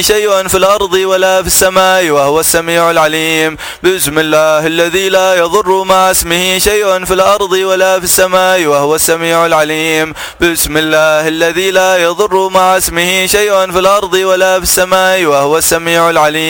شيء في الأرض ولا في السماء وهو السميع العليم. بسم الله الذي لا يضر مع اسمه شيء في الأرض ولا في السماء وهو السميع العليم. بسم الله الذي لا يضر مع اسمه شيء في الأرض ولا في السماء وهو السميع العليم.